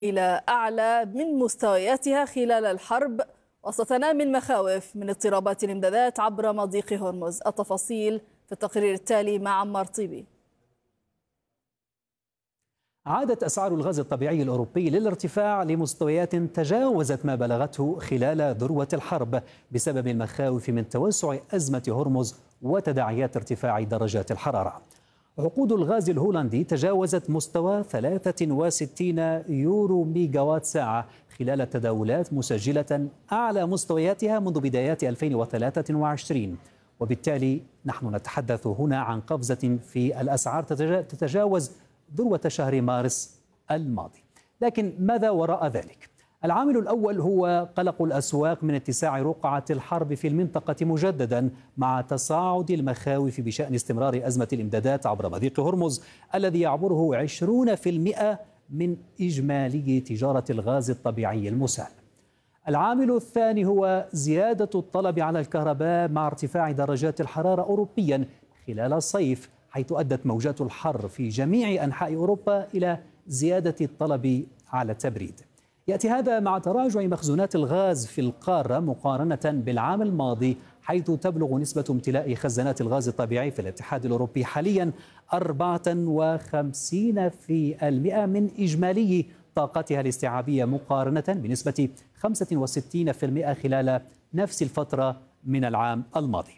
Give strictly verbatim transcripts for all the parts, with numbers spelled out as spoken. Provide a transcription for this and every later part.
إلى أعلى من مستوياتها خلال الحرب، وستنام من مخاوف من اضطرابات الإمدادات عبر مضيق هرمز. التفاصيل في التقرير التالي مع عمار طيبي. عادت أسعار الغاز الطبيعي الأوروبي للارتفاع لمستويات تجاوزت ما بلغته خلال ذروة الحرب بسبب المخاوف من توسع أزمة هرمز وتداعيات ارتفاع درجات الحرارة. عقود الغاز الهولندي تجاوزت مستوى ثلاثة وستين يورو ميجاوات ساعة خلال التداولات، مسجلة أعلى مستوياتها منذ بدايات ألفين وثلاثة وعشرين، وبالتالي نحن نتحدث هنا عن قفزة في الأسعار تتجاوز ذروة شهر مارس الماضي. لكن ماذا وراء ذلك؟ العامل الأول هو قلق الأسواق من اتساع رقعة الحرب في المنطقة مجددا، مع تصاعد المخاوف بشأن استمرار أزمة الإمدادات عبر مضيق هرمز الذي يعبره عشرين بالمئة من إجمالي تجارة الغاز الطبيعي المسال. العامل الثاني هو زيادة الطلب على الكهرباء مع ارتفاع درجات الحرارة أوروبيا خلال الصيف، حيث أدت موجات الحر في جميع أنحاء أوروبا إلى زيادة الطلب على التبريد. يأتي هذا مع تراجع مخزونات الغاز في القارة مقارنة بالعام الماضي، حيث تبلغ نسبة امتلاء خزانات الغاز الطبيعي في الاتحاد الأوروبي حاليا أربعة وخمسين بالمئة من إجمالي طاقتها الاستيعابية، مقارنة بنسبة خمسة وستين بالمئة خلال نفس الفترة من العام الماضي.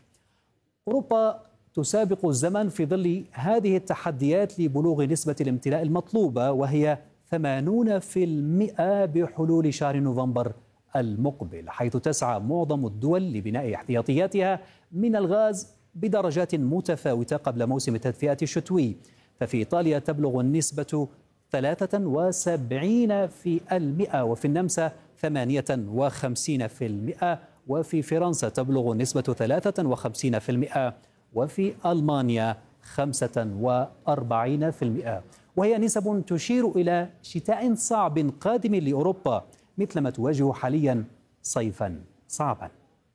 أوروبا تسابق الزمن في ظل هذه التحديات لبلوغ نسبة الامتلاء المطلوبة، وهي ثمانين بالمئة بحلول شهر نوفمبر المقبل، حيث تسعى معظم الدول لبناء احتياطياتها من الغاز بدرجات متفاوتة قبل موسم التدفئة الشتوي. ففي إيطاليا تبلغ النسبة ثلاثة وسبعين بالمئة، وفي النمسا ثمانية وخمسين بالمئة، وفي فرنسا تبلغ النسبة ثلاثة وخمسين بالمئة، وفي ألمانيا خمسة وأربعين بالمئة، وهي نسب تشير إلى شتاء صعب قادم لأوروبا، مثلما تواجه حاليا صيفا صعبا.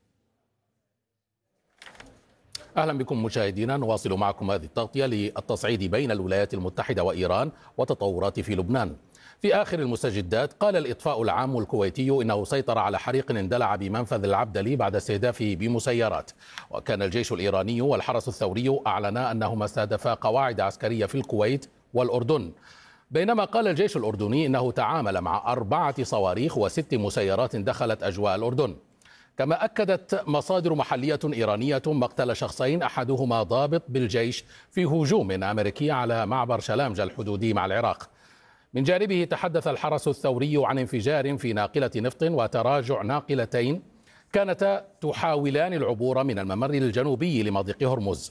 أهلا بكم مشاهدينا، نواصل معكم هذه التغطية للتصعيد بين الولايات المتحدة وإيران وتطورات في لبنان. في آخر المستجدات قال الإطفاء العام الكويتي إنه سيطر على حريق اندلع بمنفذ العبدلي بعد استهدافه بمسيرات، وكان الجيش الإيراني والحرس الثوري أعلنا أنهما استهدفا قواعد عسكرية في الكويت والأردن، بينما قال الجيش الأردني إنه تعامل مع أربعة صواريخ وست مسيرات دخلت أجواء الأردن. كما أكدت مصادر محلية إيرانية مقتل شخصين، أحدهما ضابط بالجيش، في هجوم أمريكي على معبر شلامجة الحدودي مع العراق. من جانبه تحدث الحرس الثوري عن انفجار في ناقلة نفط وتراجع ناقلتين كانتا تحاولان العبور من الممر الجنوبي لمضيق هرمز.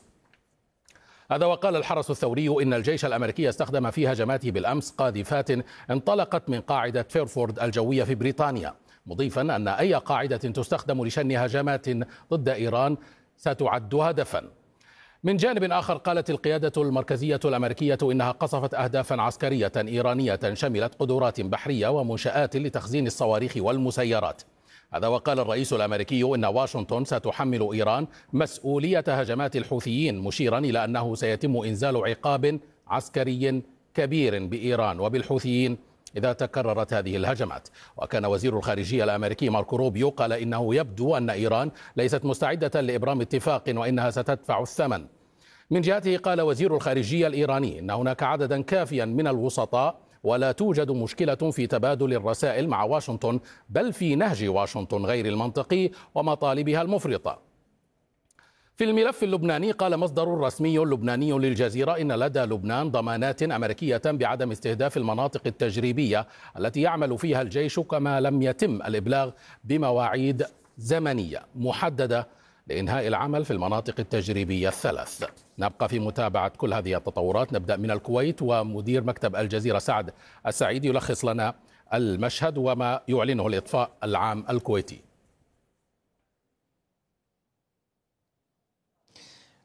هذا وقال الحرس الثوري إن الجيش الأمريكي استخدم في هجماته بالأمس قاذفات انطلقت من قاعدة فيرفورد الجوية في بريطانيا، مضيفا أن أي قاعدة تستخدم لشن هجمات ضد إيران ستعد هدفا. من جانب آخر قالت القيادة المركزية الأمريكية إنها قصفت أهدافا عسكرية إيرانية شملت قدرات بحرية ومنشآت لتخزين الصواريخ والمسيرات. هذا وقال الرئيس الأمريكي إن واشنطن ستحمل إيران مسؤولية هجمات الحوثيين، مشيرا إلى أنه سيتم إنزال عقاب عسكري كبير بإيران وبالحوثيين إذا تكررت هذه الهجمات. وكان وزير الخارجية الأمريكي ماركو روبيو قال إنه يبدو أن إيران ليست مستعدة لإبرام اتفاق وإنها ستدفع الثمن. من جهته قال وزير الخارجية الإيراني إن هناك عددا كافيا من الوسطاء ولا توجد مشكلة في تبادل الرسائل مع واشنطن، بل في نهج واشنطن غير المنطقي ومطالبها المفرطة. في الملف اللبناني قال مصدر رسمي لبناني للجزيرة إن لدى لبنان ضمانات أمريكية بعدم استهداف المناطق التجريبية التي يعمل فيها الجيش، كما لم يتم الإبلاغ بمواعيد زمنية محددة لإنهاء العمل في المناطق التجريبية الثلاث. نبقى في متابعة كل هذه التطورات. نبدأ من الكويت، ومدير مكتب الجزيرة سعد السعيد يلخص لنا المشهد وما يعلنه الإطفاء العام الكويتي.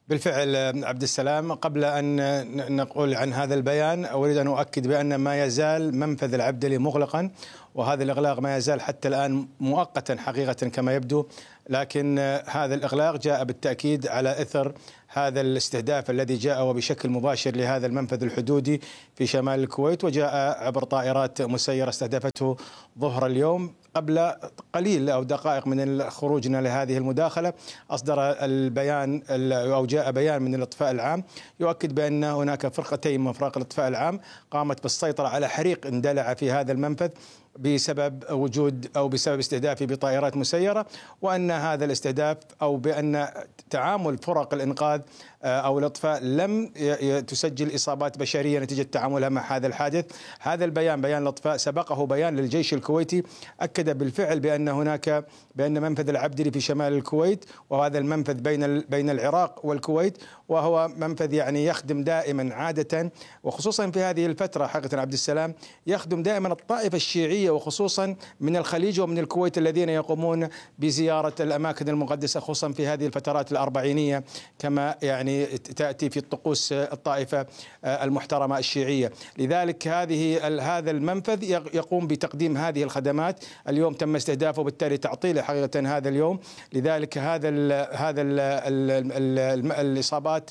بالفعل عبد السلام، قبل أن نقول عن هذا البيان أريد أن أؤكد بأن ما يزال منفذ العبدلي مغلقا، وهذا الإغلاق ما يزال حتى الآن مؤقتا حقيقة كما يبدو، لكن هذا الإغلاق جاء بالتأكيد على إثر هذا الاستهداف الذي جاء وبشكل مباشر لهذا المنفذ الحدودي في شمال الكويت، وجاء عبر طائرات مسيرة استهدفته ظهر اليوم. قبل قليل أو دقائق من خروجنا لهذه المداخلة أصدر البيان أو جاء بيان من الإطفاء العام يؤكد بأن هناك فرقتين من فرق الإطفاء العام قامت بالسيطرة على حريق اندلع في هذا المنفذ بسبب وجود أو بسبب استهدافه بطائرات مسيرة، وأن هذا الاستهداف أو بأن تعامل فرق الإنقاذ أو الإطفاء لم تسجل إصابات بشرية نتيجة تعاملها مع هذا الحادث. هذا البيان بيان الإطفاء سبقه بيان للجيش الكويتي أكد بالفعل بأن هناك بأن منفذ العبدلي في شمال الكويت، وهذا المنفذ بين بين العراق والكويت، وهو منفذ يعني يخدم دائما عادة وخصوصا في هذه الفترة حقيقة عبد السلام يخدم دائما الطائفة الشيعية وخصوصا من الخليج ومن الكويت الذين يقومون بزيارة الأماكن المقدسة خصوصا في هذه الفترات الأربعينية كما يعني تأتي في الطقوس الطائفة المحترمة الشيعية. لذلك هذه هذا المنفذ يقوم بتقديم هذه الخدمات. اليوم تم استهدافه وبالتالي تعطيله حقيقة هذا اليوم. لذلك هذا ال هذا ال ال ال الإصابات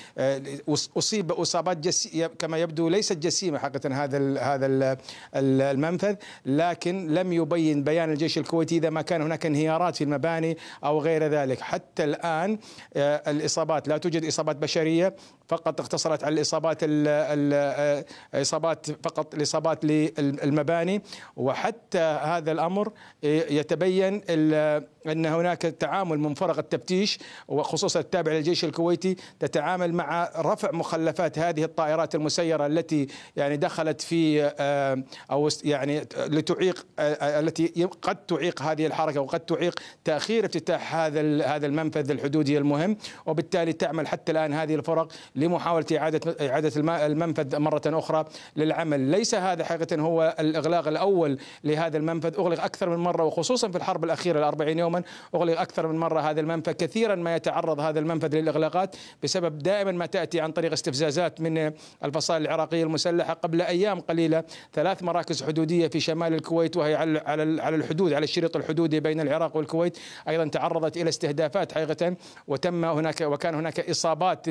أصيب إصابات جسيمة كما يبدو ليست جسيمة حقيقة هذا ال هذا ال المنفذ، لكن لم يبين بيان الجيش الكويتي إذا ما كان هناك انهيارات في المباني أو غير ذلك. حتى الآن الإصابات لا توجد إصابات بشرية، فقط اقتصرت على الإصابات الإصابات فقط الإصابات للمباني. وحتى هذا الأمر يتبين أن هناك تعامل من فرق التفتيش وخصوصا التابع للجيش الكويتي تتعامل مع رفع مخلفات هذه الطائرات المسيرة التي يعني دخلت في أو يعني لتعيق التي قد تعيق هذه الحركة وقد تعيق تأخير افتتاح هذا هذا المنفذ الحدودي المهم. وبالتالي تعمل حتى الآن هذه الفرق لمحاولة إعادة إعادة المنفذ مرة أخرى للعمل. ليس هذا حقيقة هو الإغلاق الأول لهذا المنفذ، أغلق أكثر من مرة وخصوصا في الحرب الأخيرة الأربعين يوما أغلق أكثر من مرة هذا المنفذ. كثيرا ما يتعرض هذا المنفذ للإغلاقات بسبب دائما ما تأتي عن طريق استفزازات من الفصائل العراقية المسلحة. قبل أيام قليلة ثلاث مراكز حدودية في شمال الكويت وهي على على الحدود على الشريط الحدودي بين العراق والكويت أيضا تعرضت إلى استهدافات حقيقة، وتم هناك وكان هناك إصابات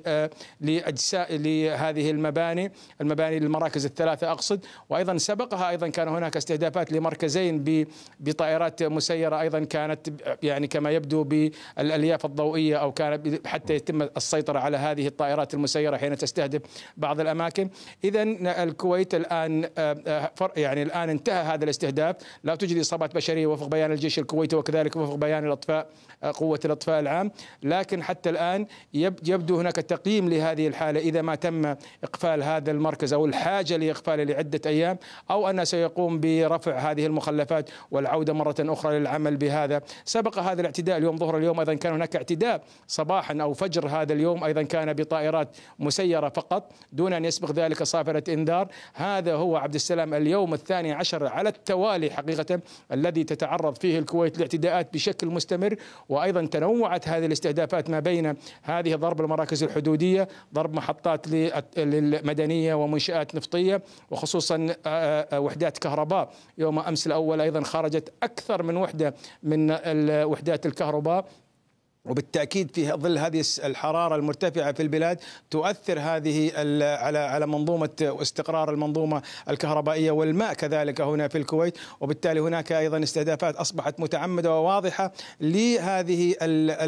لأجزاء لهذه المباني المباني للمراكز الثلاثة أقصد. وأيضا سبقها أيضا كان هناك استهدافات لمركزين بطائرات مسيرة أيضا كانت يعني كما يبدو بالألياف الضوئية أو كان حتى يتم السيطرة على هذه الطائرات المسيرة حين تستهدف بعض الأماكن. إذا الكويت الآن يعني الآن انتهى هذا الاستهداف، لا توجد إصابات بشرية وفق بيان الجيش الكويتي وكذلك وفق بيان الإطفاء قوة الإطفاء العام. لكن حتى الآن يبدو هناك تقييم لهذه الحالة إذا ما تم إقفال هذا المركز أو الحاجة لإقفاله لعدة أيام، أو أنه سيقوم برفع هذه المخلفات والعودة مرة أخرى للعمل بهذا. سبق هذا الاعتداء اليوم ظهر اليوم أيضا كان هناك اعتداء صباحا أو فجر هذا اليوم أيضا كان بطائرات مسيرة فقط دون أن يسبق ذلك صافرة إنذار. هذا هو عبد السلام اليوم الثاني عشر على التوالي حقيقة الذي تتعرض فيه الكويت لاعتداءات بشكل مستمر. وأيضا تنوعت هذه الاستهدافات ما بين هذه ضرب المراكز الحدودية، ضرب محطات للمدنية ومنشآت نفطية وخصوصا وحدات كهرباء. يوم أمس الأول أيضا خرجت أكثر من وحدة من وحدات الكهرباء، وبالتأكيد في ظل هذه الحرارة المرتفعة في البلاد تؤثر هذه على على منظومة واستقرار المنظومة الكهربائية والماء كذلك هنا في الكويت. وبالتالي هناك أيضا استهدافات أصبحت متعمدة وواضحة لهذه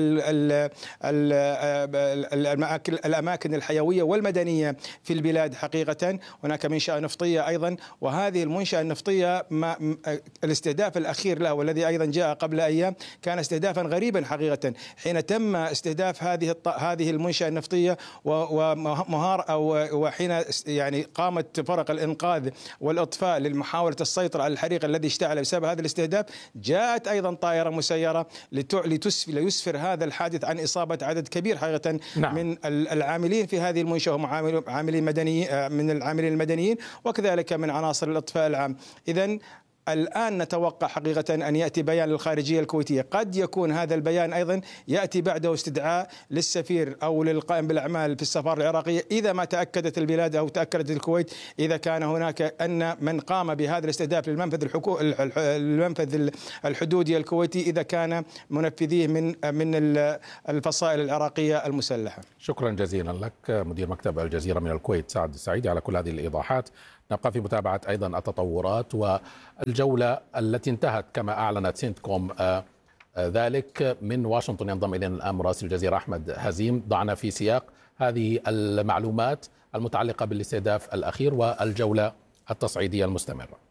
الأماكن الحيوية والمدنية في البلاد حقيقة. هناك منشأة نفطية أيضا، وهذه المنشأة النفطية ما الاستهداف الأخير له والذي أيضا جاء قبل أيام كان استهدافا غريبا حقيقة حين تم استهداف هذه هذه المنشأة النفطية ومهار أو وحين يعني قامت فرق الإنقاذ والإطفاء للمحاولة السيطرة على الحريق الذي اشتعل بسبب هذا الاستهداف، جاءت أيضا طائرة مسيرة ليسفر هذا الحادث عن إصابة عدد كبير حقيقة نعم. من العاملين في هذه المنشأة هم عاملين مدنيين من العاملين المدنيين وكذلك من عناصر الإطفاء العام. إذن الآن نتوقع حقيقة أن يأتي بيان للخارجية الكويتية، قد يكون هذا البيان أيضا يأتي بعده استدعاء للسفير أو للقائم بالأعمال في السفارة العراقية إذا ما تأكدت البلاد أو تأكدت الكويت إذا كان هناك أن من قام بهذا الاستهداف للمنفذ الحكو... المنفذ الحدودي الكويتي إذا كان منفذيه من من الفصائل العراقية المسلحة. شكرا جزيلا لك مدير مكتب الجزيرة من الكويت سعد السعيدي على كل هذه الإيضاحات. نبقى في متابعة أيضا التطورات والجولة التي انتهت كما أعلنت سينتكوم ذلك. من واشنطن ينضم إلينا الآن مراسل الجزيرة أحمد هزيم. ضعنا في سياق هذه المعلومات المتعلقة بالاستهداف الأخير والجولة التصعيدية المستمرة.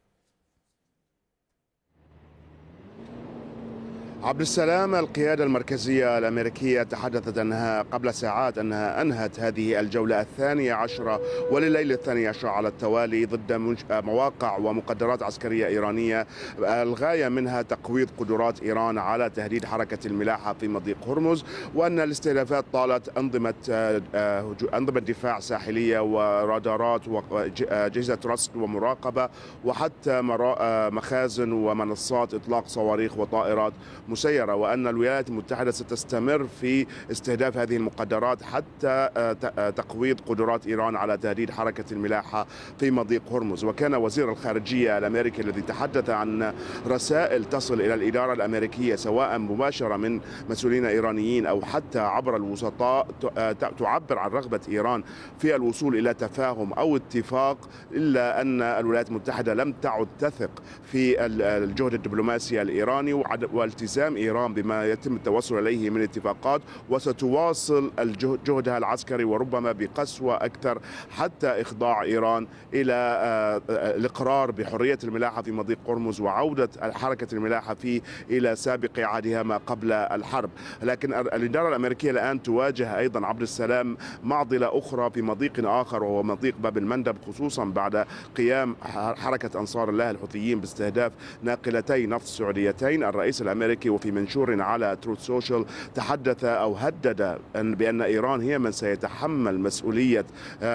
عبد السلام، القيادة المركزية الأمريكية تحدثت أنها قبل ساعات أنها أنهت هذه الجولة الثانية عشرة ولليلة الثانية عشرة على التوالي ضد مواقع ومقدرات عسكرية إيرانية، الغاية منها تقويض قدرات إيران على تهديد حركة الملاحة في مضيق هرمز، وأن الاستهدافات طالت أنظمة أنظمة دفاع ساحلية ورادارات وأجهزة رصد ومراقبة وحتى مخازن ومنصات إطلاق صواريخ وطائرات مسيرة، وأن الولايات المتحدة ستستمر في استهداف هذه المقدرات حتى تقويض قدرات إيران على تهديد حركة الملاحة في مضيق هرمز. وكان وزير الخارجية الأمريكي الذي تحدث عن رسائل تصل إلى الإدارة الأمريكية سواء مباشرة من مسؤولين إيرانيين أو حتى عبر الوسطاء تعبر عن رغبة إيران في الوصول إلى تفاهم أو اتفاق، إلا أن الولايات المتحدة لم تعد تثق في الجهد الدبلوماسي الإيراني والتزام إيران بما يتم التوصل إليه من اتفاقات، وستواصل جهدها العسكري وربما بقسوة أكثر حتى إخضاع إيران إلى الإقرار بحرية الملاحة في مضيق هرمز وعودة حركة الملاحة فيه إلى سابق عهدها ما قبل الحرب. لكن الإدارة الأمريكية الآن تواجه أيضا عبد السلام معضلة أخرى في مضيق آخر وهو مضيق باب المندب، خصوصا بعد قيام حركة أنصار الله الحوثيين باستهداف ناقلتي نفط سعوديتين. الرئيس الأمريكي وفي منشور على تروث سوشيال تحدث أو هدد بأن إيران هي من سيتحمل مسؤولية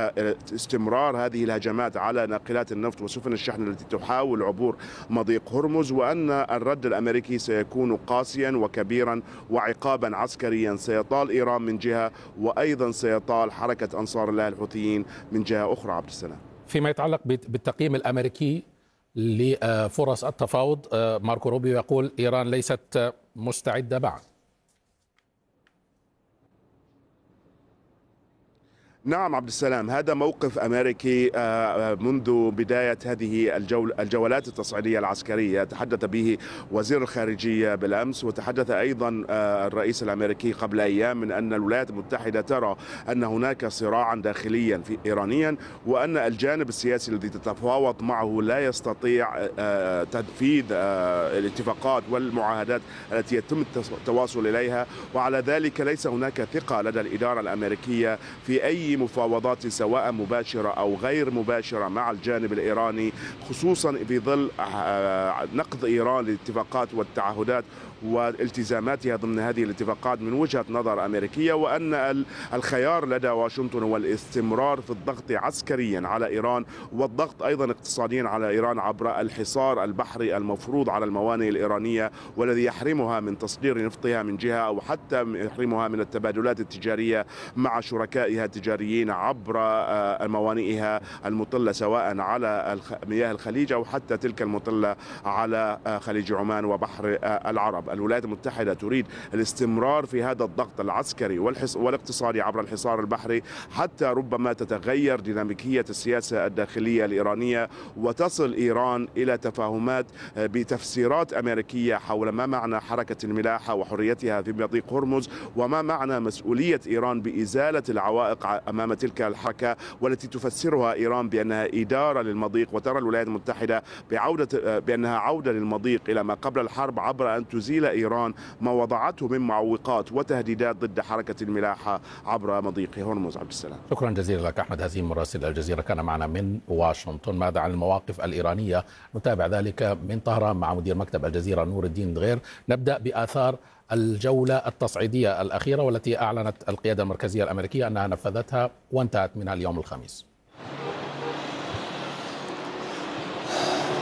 استمرار هذه الهجمات على ناقلات النفط وسفن الشحن التي تحاول عبور مضيق هرمز، وأن الرد الأمريكي سيكون قاسيا وكبيرا وعقابا عسكريا سيطال إيران من جهة وأيضا سيطال حركة أنصار الله الحوثيين من جهة أخرى. عبد السلام، فيما يتعلق بالتقييم الأمريكي لفرص التفاوض، ماركو روبيو يقول إيران ليست مستعدة بعد. نعم عبد السلام، هذا موقف أمريكي منذ بداية هذه الجول الجولات التصعيدية العسكرية تحدث به وزير الخارجية بالأمس، وتحدث أيضا الرئيس الأمريكي قبل أيام من أن الولايات المتحدة ترى أن هناك صراعا داخليا في إيرانيا، وأن الجانب السياسي الذي تتفاوض معه لا يستطيع تنفيذ الاتفاقات والمعاهدات التي يتم التواصل إليها، وعلى ذلك ليس هناك ثقة لدى الإدارة الأمريكية في أي مفاوضات سواء مباشرة أو غير مباشرة مع الجانب الإيراني، خصوصا في ظل نقض إيران للاتفاقات والتعهدات والتزاماتها ضمن هذه الاتفاقات من وجهة نظر أمريكية، وأن الخيار لدى واشنطن هو الاستمرار في الضغط عسكريا على إيران والضغط أيضا اقتصاديا على إيران عبر الحصار البحري المفروض على الموانئ الإيرانية والذي يحرمها من تصدير نفطها من جهة أو حتى يحرمها من التبادلات التجارية مع شركائها التجاريين عبر موانئها المطلة سواء على مياه الخليج أو حتى تلك المطلة على خليج عمان وبحر العرب. الولايات المتحدة تريد الاستمرار في هذا الضغط العسكري والاقتصادي عبر الحصار البحري حتى ربما تتغير ديناميكية السياسة الداخلية الإيرانية وتصل إيران إلى تفاهمات بتفسيرات أمريكية حول ما معنى حركة الملاحة وحريتها في مضيق هرمز وما معنى مسؤولية إيران بإزالة العوائق أمام تلك الحركة والتي تفسرها إيران بأنها إدارة للمضيق، وترى الولايات المتحدة بعودة بأنها عودة للمضيق إلى ما قبل الحرب عبر أن تزيل إيران ما وضعته من معوقات وتهديدات ضد حركة الملاحة عبر مضيق هرمز. عبد السلام، شكرا جزيلا لك أحمد هزيم مراسل الجزيرة كان معنا من واشنطن. ماذا عن المواقف الإيرانية؟ نتابع ذلك من طهران مع مدير مكتب الجزيرة نور الدين دغير. نبدأ بآثار الجولة التصعيدية الأخيرة والتي أعلنت القيادة المركزية الأمريكية أنها نفذتها وانتهت منها اليوم الخميس.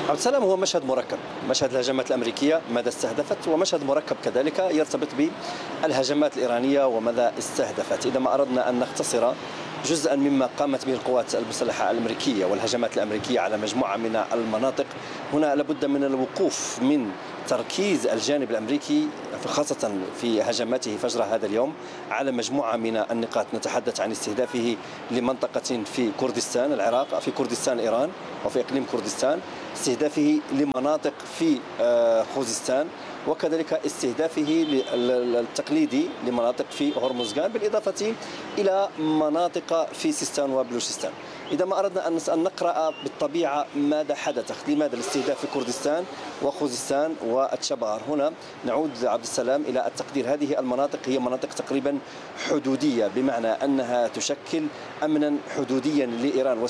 عبد السلام، هو مشهد مركب، مشهد الهجمات الأمريكية ماذا استهدفت، ومشهد مركب كذلك يرتبط بالهجمات الإيرانية وماذا استهدفت. إذا ما أردنا أن نختصر جزءا مما قامت به القوات المسلحة الأمريكية والهجمات الأمريكية على مجموعة من المناطق، هنا لابد من الوقوف من تركيز الجانب الأمريكي خاصة في هجماته فجر هذا اليوم على مجموعة من النقاط. نتحدث عن استهدافه لمنطقة في كردستان العراق، في كردستان إيران وفي إقليم كردستان، استهدافه لمناطق في خوزستان، وكذلك استهدافه التقليدي لمناطق في هرمزغان، بالإضافة إلى مناطق في سيستان وبلوشستان. إذا ما أردنا أن نقرأ بالطبيعة ماذا حدث، لماذا الاستهداف في كردستان وخوزستان والتشبار، هنا نعود عبد السلام إلى التقدير. هذه المناطق هي مناطق تقريبا حدودية، بمعنى أنها تشكل أمنا حدوديا لإيران